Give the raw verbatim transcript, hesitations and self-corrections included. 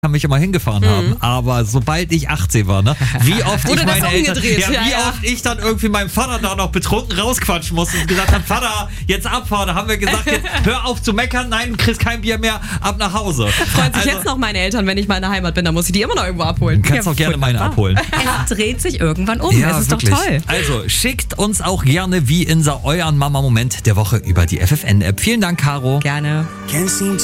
mich immer hingefahren Mhm. haben, aber sobald ich achtzehn war, ne, wie oft Wurde ich das meine Eltern, umgedreht, ja, ja, wie ja. oft ich dann irgendwie meinem Vater da noch betrunken rausquatschen musste und gesagt habe, Vater, jetzt abfahren, da haben wir gesagt, jetzt hör auf zu meckern, nein, du kriegst kein Bier mehr, ab nach Hause. Freuen sich Also, jetzt noch meine Eltern, wenn ich mal in der Heimat bin, dann muss ich die immer noch irgendwo abholen. du kannst auch gerne meine abholen. Es dreht sich irgendwann um. Es ist wirklich. doch toll. Also schickt uns auch gerne wie Insa euren Mama-Moment der Woche über die F F N-App. Vielen Dank, Caro. Gerne.